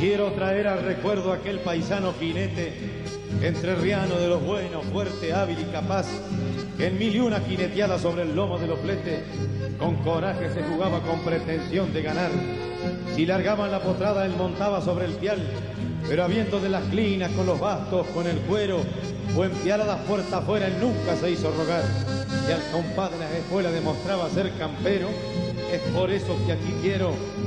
Quiero traer al recuerdo aquel paisano jinete, entrerriano de los buenos, fuerte, hábil y capaz, que en 1001 jineteada sobre el lomo de los fletes, con coraje se jugaba con pretensión de ganar. Si largaban la potrada, él montaba sobre el pial, pero habiendo de las clinas, con los bastos, con el cuero, o en pialadas puertas afuera, él nunca se hizo rogar. Y al compadre de las escuelas demostraba ser campero. Es por eso que aquí quiero